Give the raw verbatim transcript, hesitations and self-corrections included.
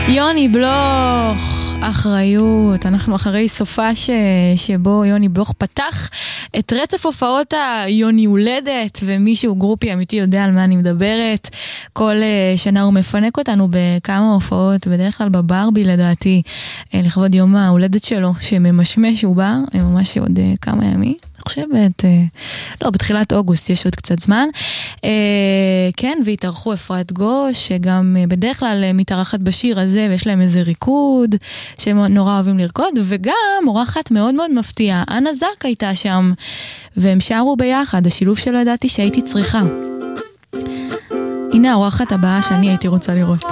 יוני בלוך, אחריות. אנחנו אחרי סופה ש... שבו יוני בלוך פתח את רצף הופעות היוני הולדת, ומישהו גרופי אמיתי יודע על מה אני מדברת. כל שנה הוא מפנק אותנו בכמה הופעות, בדרך כלל בברבי לדעתי, לכבוד יום ההולדת שלו, שממשמש הוא בא, ממש עוד כמה ימים. חושבת, לא, בתחילת אוגוסט יש עוד קצת זמן. כן, והתארחו אפרת גוש, שגם בדרך כלל מתארחת בשיר הזה, ויש להם איזה ריקוד, שהם נורא אוהבים לרקוד, וגם אורחת מאוד מאוד מפתיעה, אנה זק הייתה שם, והם שרו ביחד, השילוב שלא ידעתי שהייתי צריכה. הנה האורחת הבאה שאני הייתי רוצה לראות.